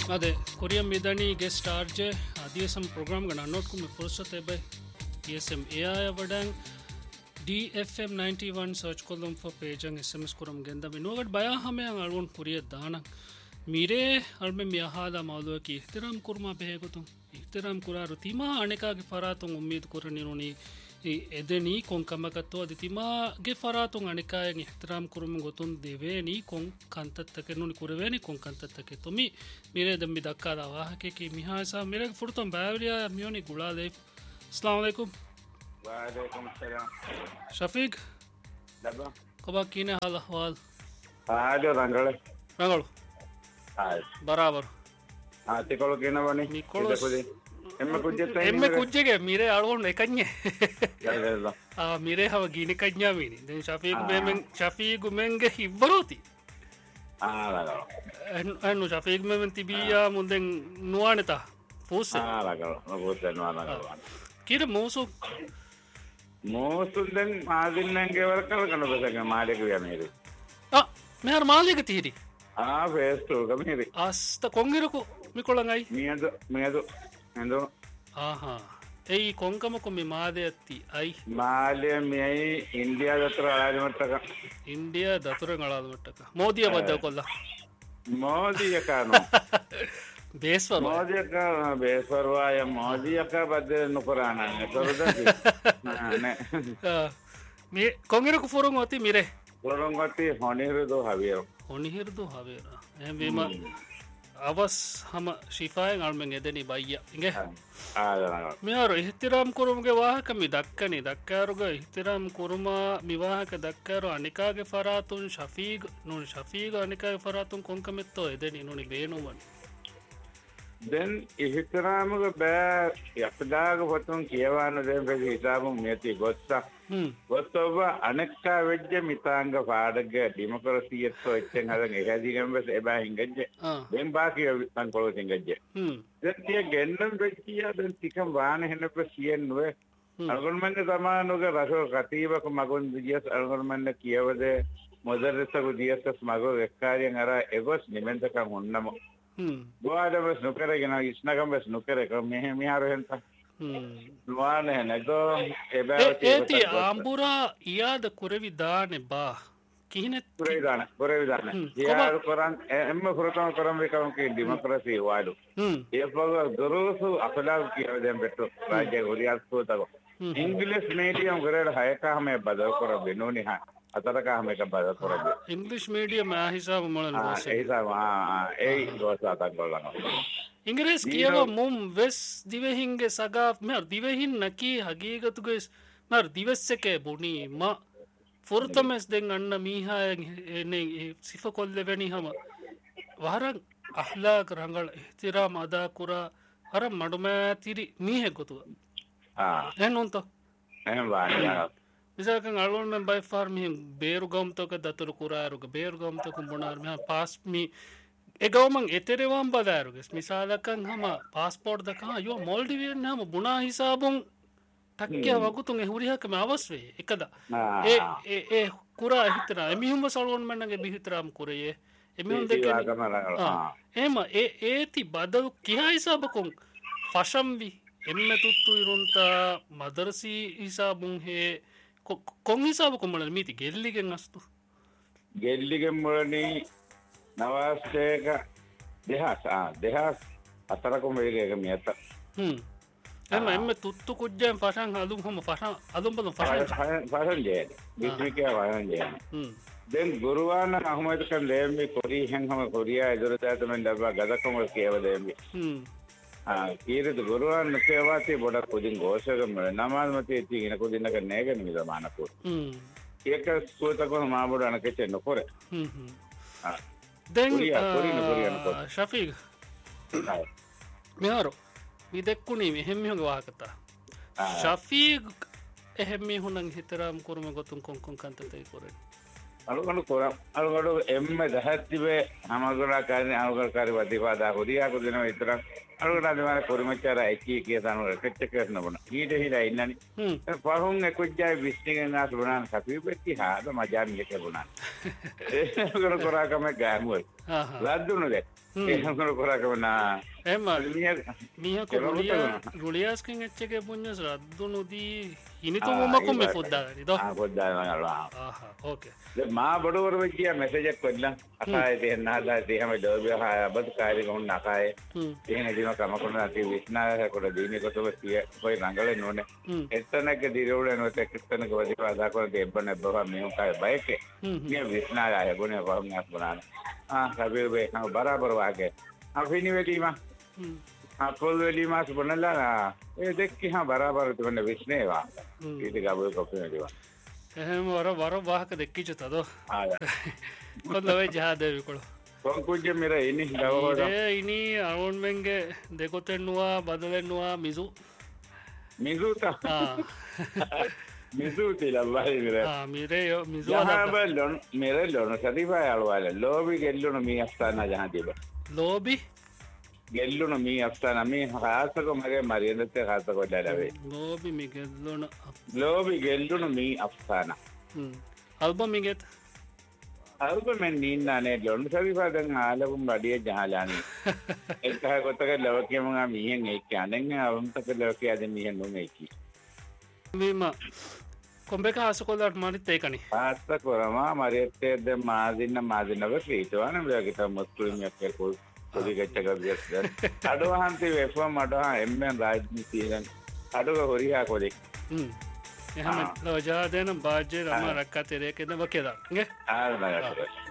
ಅದೇ ಕೊರಿಯಂ ಮಿದನಿ guest RJ ಅದಿಯಸಂ program Gana ಅನ್ನೋಟ್ಕು me ಫುರ್ಸತ್ ಎಬೆ TSM AI ವಡಂಗ್ DFM 91 search kolam for पेजंग SMS Kurram गेंदा में nougat बया हमें अलगोन कुरिय दाना मीरे अलमे मियाहादा मौलुआ की इहतराम कुरमा बेगो तुम इहतराम कुरा रुतिमा अनेका के फरातों उम्मीद कुरनी नोनी एदेनी कों कमकतो अदितिमा गे फरातों अनेका के इहतराम कुरम गोतुन देवेनी कों कंतत तक नोनी कुरवेनी कों कंतत तक तो मीरे दम दक्का दावा के मिहा सा मेरे फुरतम बावरिया मियोनी गुला ले अस्सलाम वालेकुम वालेकुम सलाम शफीक दबा कबा कीने हाल अहवाल आजो रंगले बराबर तिकोलो कीने बनी निकोलो एम्मे कुज्जेगे मीरे आळोन एकन्ये मीरे हव गीने कन्या मीनी देन शफीक मेंगे हिब्बरोती अनु शफीक में तिबिया मुंदें नुआनेता फूसे कीरे ಮೂಸುಂದನ್ ಮಾದಿನಂಗೆ ವರ್ಕಲ್ ಕಣ ಬಸಂಗ ಮಾಲಿಕ ಮೇರಿ ಮೇಹರ್ ಮಾಲಿಕ ತೀರಿ ಫೇಸ್ಟು ಕಮೇರಿ ಅಸ್ತ ಕೊಂಗಿರಕು ಮಿಕೊಳಂಗೈ ಮೇದು ಎಂದು ಆಹಾ ಏಯ್ ಕೊಂಕಮಕು ಮಿ ಮಾದೆ ಅತ್ತಿ ಐ ಮಾಲೆ ಮೈ ಇಂಡಿಯಾ ದತ್ರ ಅಳಾದ ಮಟ್ಟಕ ಇಂಡಿಯಾ ದತ್ರ ಅಳಾದ ಮಟ್ಟಕ ಮೋದಿಯ ಬದ್ದ ಕೊಲ್ಲ ಮೋದಿಯ ಕಾನು ಬೇಸ್ವರ ಬೇಸ್ವರವಾಯ ಮೋದಿಯಕ ಬದ್ದೆ ನುಕುರಾನ ಸರುದತಿ ಮಿ ಕೊಂಗಿರಕು ಫೋರಂಗೋತಿ ಮಿರೆ ಫೋರಂಗೋತಿ ಹೊಣಿಹಿರದು ಹವೇರ ಎಂ ಅವಸ್ ಹಮ ಶಿಫಾಯ್ ಆಳ್ಮೆಂಗೆ ಎದೆನಿ ಬಯ್ಯ ಇಂಗೆ ಮಿಯಾರು ಇಹ್ತಿರಾಮ್ ಕುರುಮ್ಗೆ ವಾಹಕ ಮಿ ದಕ್ಕನಿ ದಕ್ಕಾರುಗ ಇಹ್ತಿರಾಮ್ ಕುರುಮ ಮಿವಾಹಕ ದಕ್ಕಾರು ಅನಿಕಾಗೆ ಫರಾತುನ್ ಶಫೀಗ್ ಅನಿಕಾಗೆ ಫರಾತುನ್ ಕೊಂಕಮೆತ್ತೋ ಎದೆನಿ ನುನಿ ಬೇನುವನ್ දැන් ඉහිතරාමක බෑ යපදාග පොතුන් කියවන්න දැන් පෙති හිතාපුම් මෙති ගොස්සොබ අනෙක්කා වෙච්ච මිතාංග පාඩග ඩිමොක්‍රසියත් එච්චෙන් හදන් එකදීගම්බස් එබා හිංගජ්ජ දැන් බාකි සංකොලෝ හිංගජ්ජ දැන් තිය ගෙන්නම් වෙච්චියා දැන් තිකම් වාන හෙනප සියෙන් නුවේ අල්ගොල්මන්න තමානුග රසෝ කතීවක මගොන් දියස් අල්ගොල්මන්න කියවද මොදරසක දියස් මගෝ එක්කාරියන් අර එගොස් නිමෙන්තකම් උන්නම Buada bes nukere gina isnagam bes nukere ko miharu henta luane negdo eba eti ambura iyada kurevi daane ba kihinet kurevi daane iyada koran emme furutam koram vikam ki democracy wadu epaga durusu akala ki dem bettu rajya goriyas ko English medium grade hayaka hame badal kora benoni ha අතරක හැම එක බල කරන්නේ ඉංග්‍රීසි medium ආ හිසාව මොළන ගොස් ඒ හිසාව ඒ ගොස් අතක් බලනවා ඉංග්‍රීසි කියව මුම් වෙස් දිවෙහින්ගේ සගා මර දිවෙහින් නකි හගීගතුගේ මර දිවෙස්සකේ බුනි ම ෆොර්තමස් දෙන් අන්න මීහා එනේ සිෆ කොල්ලෙවැනි හැම වහරන් අහ්ලාක රංගල ඉහ්තිරාම අදා කුරා අර මඩුමෑතිරි මීහෙ ගොතුව එන්නොන්ත එහෙම වානියා මිසකන් අලුන් මෙන් බයි ෆාර් මිහින් බේරු ගම්තක දතුරු කුරාරුග බේරු ගම්තක බුණාර මෙහා පාස් මි එගවමන් එතරෙවම් බදාරුගස් මිසාලකන් හම පාස්පෝර්ට් දකා යෝ මොල්ඩිවියන් හම බුණා හිසාබුන් ටක්කිය වගුතුන් එහුරිහක මේ අවස්වේ එකද ඒ කුරා හිතනා එමිහුම සලුන් මන්නගේ බිහිතරම් කුරේ එමිහුන් දෙක එහෙම ඒති බදල් කිහා හිසාබකුන් ෆෂම්වි එම්ම තුත්තු ඉරුන්තා මදරසි හිසාබුන් හේ කොන් හිසාබ කොමල මීති ගෙල්ලිගෙන් අස්තු ගෙල්ලිගෙන් මොලනි නවස්තේක දෙහස් අතරකොම වේගයක මියත එම තුත්තු කුජ්ජයන් ෆෂන් හදුම් හොම ෆෂන් අදුම් බදු ෆෂන් ජය විශ්මිකය වයන් ජය දැන් ගුරුවාන අහමදකන් දෙම්මි කොරී හැන් හම කොරියා එදුරදාතමෙන් දබා ගදකොම කියව දෙම්මි කීරද ගුරුවන් සේවාති බොඩක් කුදින් ගෝෂකම නමාල්මති තිගෙන කුදින්නක නෑගෙන මිදමානකෝ ඒක සුවතකොන මාබොඩ අනකෙච්ච නොකර දැන් ශෆීග් මෙහාරු විදෙක්කුණී මෙහෙම්මිහුගේ වාහකතා ශෆීග් එහෙම්මි හුනන් හිතරම් කුරුම ගොතුන් කොංකොන් කන්තතේ කොරේ අලුගඩු එම්ම දහත්තිබේ හමගුණා කාරණේ අනුකරකාරී වදිවාදා හොරියා කුදින විතරක් අරුණාදමාන කුරුමචාරා එකී කියසනු රෙකච්ච කරන බන ඊට හිලා ඉන්නනි පහුන් එකුජ්ජයි විශ්නිගෙන් ආස බනන් සපිපෙtti හාද මජාන් එක බුණා ඒකන කරාකම ගෑමුවල් ලද්දුනුද ඒකන කරාකම නා එම මිහ රුලියාස්කෙන් එච්චක පුඤ්ඤ රද්දුනුදී හිනිතුමකුම් මේ පොද්දාගනි දෝ පොද්දාගනි ඕකේ මා බඩවර වෙච්චිය මෙසේජ් කොල්ලන් අකායේ දෙන්න හදලා දෙහම දෝබිය අබත් කාර්ය ගොන්න අකායේ එහෙන දින කම කරන අති විශ්නාය කොට දීනේ කොටව සිය කොයි රංගලේ නෝනේ එතනක දිරවල නොත එක්තනක වදිපා දාකෝ දෙබ්බන බව මේ උකාය බයිකේ මේ විශ්නාය ආය ගොනේ වහන්නස් බනාන කබීර් බේ නෝ බරාබර වාගේ අෆිනි වෙලීම අපොල් වෙලීම සුබනලා ඒ දෙක්කි හා බරාබර තුන විශ්නේවා ඊට ගබෝ කොපේ දේවා එහෙම වර වාහක දෙක්කිච්ච තදෝ කොල්ලවේ ජහදවිකොළ කොංකුජ්ජ මෙර ඉනි දවහොඩ ඉනි අරුන්මෙන්ගේ දෙකොතෙන්නවා බදලෙන්නවා මිසු මිසුත මිසුති ලබයි මිරේ මිසු ජහබල්ලොන් මෙරල්ලොන සතිපා අලවාල ලෝබි ගෙල්ලුණු මී අස්ථාන ජහතිබ ලෝබි ගෙල්ලුණු මී අස්ථාන මේ හාසක මගේ මරියදත්ත හාසකොඩ ලැබේ ලෝබි මි ගෙල්ලුණු ලෝබි ගෙල්ලුණු මී අස්ථාන අල්බමිගෙත් අල්බමෙන් නින්නානේ ලොන් සවිපාදන් ආලවුම් රඩිය ජහලානි එක්ක කොතක ලෝකෙම මියෙන් එක්ක අනෙන් අවුන්තක ලෝකයේ අද මියෙන් නුමේකි වීම කොම්බේක ආසකොල්ලට මරිත් ඒකනි ආස්සකොරමා මරියත්තේද මාදින්නව ශ්‍රීතවාන බ්ලගිත මුස්ලිම්යක් කෙල්පොල් පොඩිගච්චක අඩුවහන්ති වෙෆම් අඩුවා එම්මෙන් රාජනීතියෙන් අඩුව හොරිහා කොදෙක් එහෙම ලෝජාදයන බාජ්‍ය රම රක්කා තෙරේ කෙන වකෙදා ගේ ආරනගට